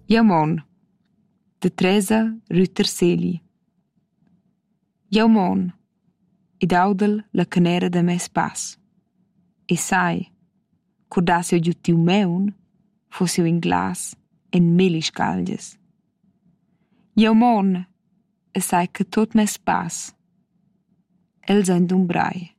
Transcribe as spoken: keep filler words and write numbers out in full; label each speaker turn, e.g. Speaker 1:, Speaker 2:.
Speaker 1: Jaumon, de Teresa Rüterseli. Jaumon, id audel la canera da mes pas. E sai, cordasse o giutiu meun, fosse in glas en meli scalges. Jaumon, e sai che tot mes pas. Els ein d'un brai.